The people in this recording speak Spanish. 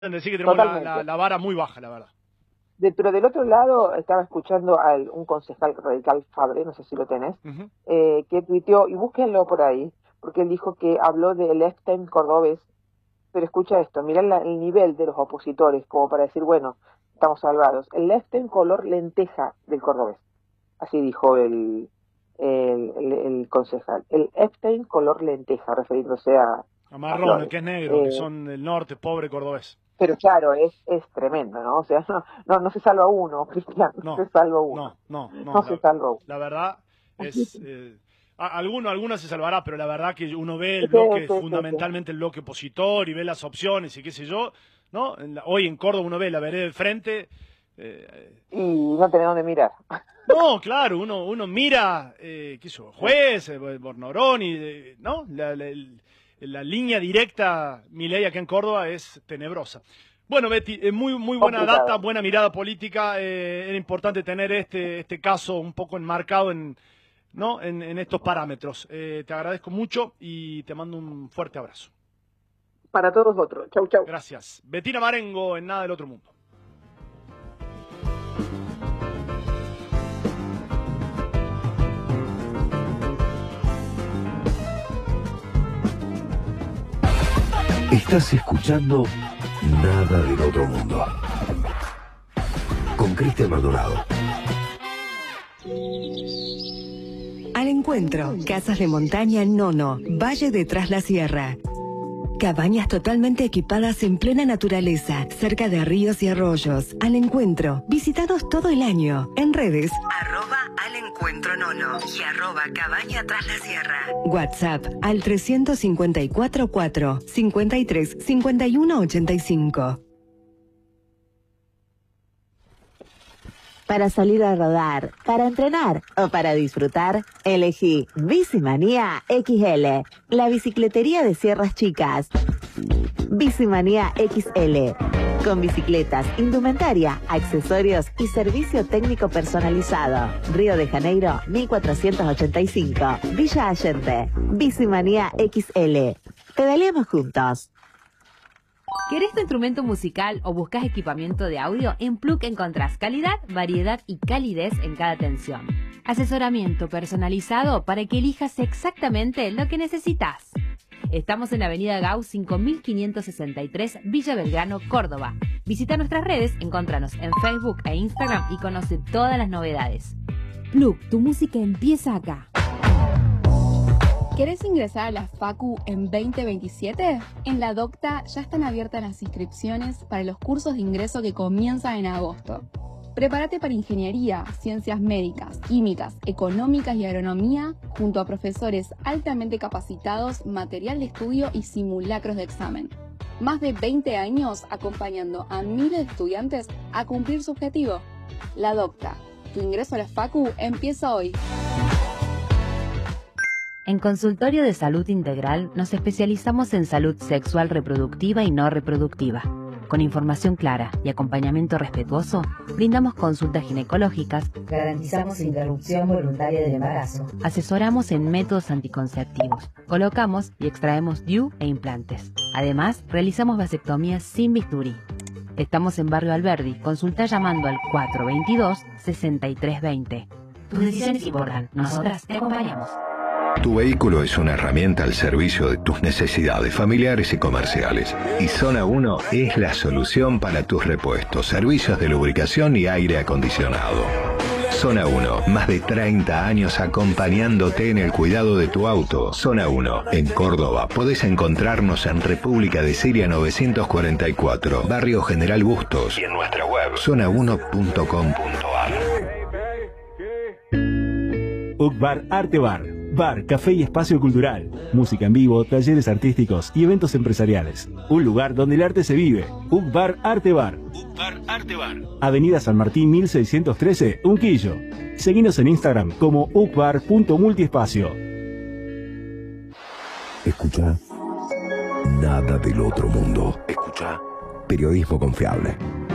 decir que tenemos Totalmente. la vara muy baja, la verdad. Pero del otro lado estaba escuchando a un concejal radical, Fabre, no sé si lo tenés, que tuiteó, y búsquenlo por ahí, porque él dijo que habló del Epstein cordobés, pero escucha esto, mirá el nivel de los opositores, como para decir, bueno, estamos salvados. El Epstein color lenteja del cordobés, así dijo el concejal. El Epstein color lenteja, refiriéndose a marrón, que es negro, que son del norte, pobre cordobés. Pero claro, es tremendo, ¿no? O sea, no se salva uno, Cristian, no se salva uno. No se salva uno. La verdad es... alguna se salvará, pero la verdad que uno ve el bloque, fundamentalmente el bloque opositor, y ve las opciones y qué sé yo, ¿no? Hoy en Córdoba uno ve la vereda del frente... y no tiene dónde mirar. No, claro, uno mira, qué sé yo, Juez, Bornoroni, ¿no? La línea directa, Milei acá en Córdoba, es tenebrosa. Bueno, Betty, muy buena data, buena mirada política. Era importante tener este caso un poco enmarcado en estos parámetros. Te agradezco mucho y te mando un fuerte abrazo. Para todos vosotros. Chau, chau. Gracias. Bettina Marengo en Nada del Otro Mundo. Estás escuchando Nada del Otro Mundo con Cristian Maldonado. Al Encuentro, casas de montaña Nono, Valle de Tras la Sierra. Cabañas totalmente equipadas en plena naturaleza, cerca de ríos y arroyos. Al Encuentro, visitados todo el año. En redes, @alencuentronono y @cabaña tras la sierra. WhatsApp al 354 4 53 51 85. Para salir a rodar, para entrenar o para disfrutar, elegí Bicimanía XL, la bicicletería de Sierras Chicas. Bicimanía XL, con bicicletas, indumentaria, accesorios y servicio técnico personalizado. Río de Janeiro, 1485, Villa Allende. Bicimanía XL. Pedaleamos juntos. ¿Querés tu instrumento musical o buscas equipamiento de audio? En Plug encontrás calidad, variedad y calidez en cada atención. Asesoramiento personalizado para que elijas exactamente lo que necesitas. Estamos en la avenida Gauss 5563, Villa Belgrano, Córdoba. Visita nuestras redes, encontranos en Facebook e Instagram y conoce todas las novedades. Plug, tu música empieza acá. ¿Querés ingresar a la Facu en 2027? En la Docta ya están abiertas las inscripciones para los cursos de ingreso que comienzan en agosto. Prepárate para ingeniería, ciencias médicas, químicas, económicas y agronomía, junto a profesores altamente capacitados, material de estudio y simulacros de examen. Más de 20 años acompañando a miles de estudiantes a cumplir su objetivo. La Docta, tu ingreso a la Facu empieza hoy. En Consultorio de Salud Integral nos especializamos en salud sexual reproductiva y no reproductiva. Con información clara y acompañamiento respetuoso, brindamos consultas ginecológicas, garantizamos interrupción voluntaria del embarazo, asesoramos en métodos anticonceptivos, colocamos y extraemos DIU e implantes. Además, realizamos vasectomías sin bisturí. Estamos en Barrio Alberdi. Consulta llamando al 422-6320. Tus decisiones importan. Nosotras te acompañamos. Tu vehículo es una herramienta al servicio de tus necesidades familiares y comerciales. Y Zona 1 es la solución para tus repuestos, servicios de lubricación y aire acondicionado. Zona 1, más de 30 años acompañándote en el cuidado de tu auto. Zona 1, en Córdoba. Podés encontrarnos en República de Siria 944, Barrio General Bustos. Y en nuestra web, zona1.com.ar. UCBAR Arte Bar. Bar, café y espacio cultural. Música en vivo, talleres artísticos y eventos empresariales. Un lugar donde el arte se vive. UCBAR Arte Bar. UCBAR Arte Bar. Avenida San Martín 1613, Unquillo. Seguinos en Instagram como ucbar.multiespacio. Escucha Nada del Otro Mundo. Escucha periodismo confiable.